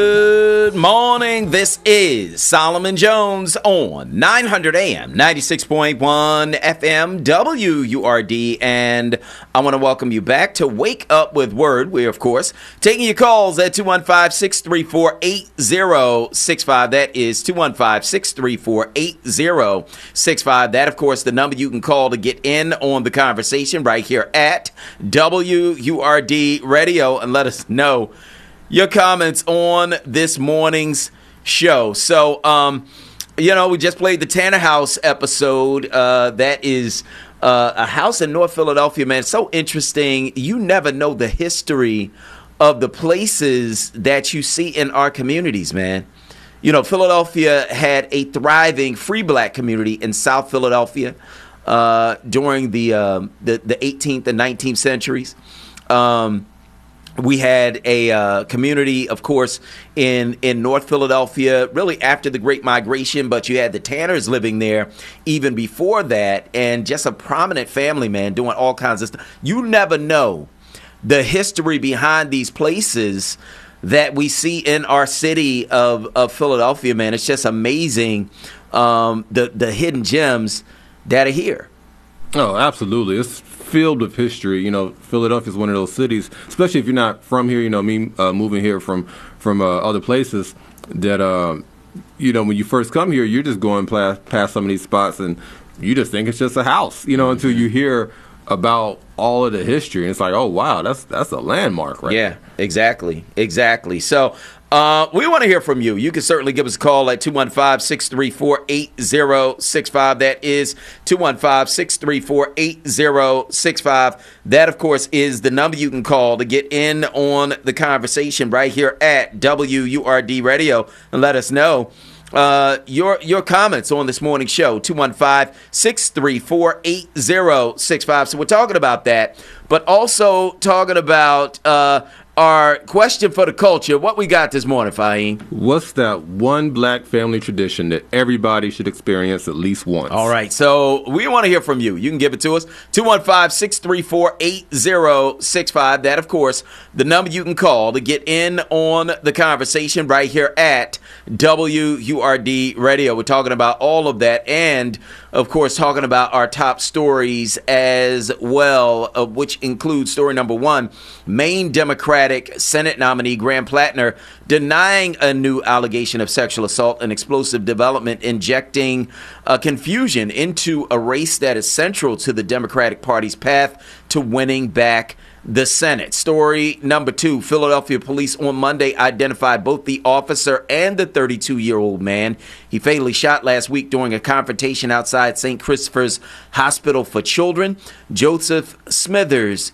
Good morning. This is Solomon Jones on 900 AM, 96.1 FM, WURD, and I want to welcome you back to Wake Up with Word. We're, of course, taking your calls at 215-634-8065. That is 215-634-8065. That, of course, the number you can call to get in on the conversation right here at WURD Radio, and let us know your comments on this morning's show. So, we just played the Tanner House episode. That is a house in North Philadelphia, man. It's so interesting. You never know the history of the places that you see in our communities, man. You know, Philadelphia had a thriving free black community in South Philadelphia during the 18th and 19th centuries. We had a community, of course, in North Philadelphia, really after the Great Migration, but you had the Tanners living there even before that, and just a prominent family, man, doing all kinds of stuff. You never know the history behind these places that we see in our city of Philadelphia, man. It's just amazing, the hidden gems that are here. Oh, absolutely. It's filled with history. You know, Philadelphia is one of those cities, especially if you're not from here, moving here from other places, that, when you first come here, you're just going past some of these spots and you just think it's just a house, until you hear about all of the history. And it's like, oh, wow, that's a landmark, right? Yeah, exactly. So, we want to hear from you. You can certainly give us a call at 215-634-8065. That is 215-634-8065. That, of course, is the number you can call to get in on the conversation right here at WURD Radio and let us know your comments on this morning's show, 215-634-8065. So we're talking about that, but also talking about our question for the culture. What we got this morning, Fahim? What's that one black family tradition that everybody should experience at least once? All right, so we want to hear from you. You can give it to us, 215-634-8065. That, of course, the number you can call to get in on the conversation right here at WURD Radio. We're talking about all of that and, of course, talking about our top stories as well, which includes story number one, Maine Democratic Senate nominee Graham Plattner denying a new allegation of sexual assault and explosive development, injecting confusion into a race that is central to the Democratic Party's path to winning back the Senate. Story number two, Philadelphia police on Monday identified both the officer and the 32-year-old man he fatally shot last week during a confrontation outside St. Christopher's Hospital for Children. Joseph Smithers